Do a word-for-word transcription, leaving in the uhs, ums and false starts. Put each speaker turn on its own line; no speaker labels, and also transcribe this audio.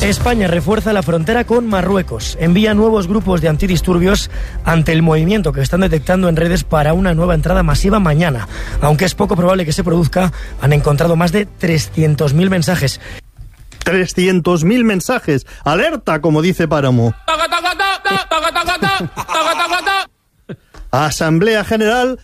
España refuerza la frontera con Marruecos. Envía nuevos grupos de antidisturbios ante el movimiento que están detectando en redes para una nueva entrada masiva mañana. Aunque es poco probable que se produzca, han encontrado más de trescientos mil mensajes.
trescientos mil mensajes. ¡Alerta!, como dice Páramo. Asamblea General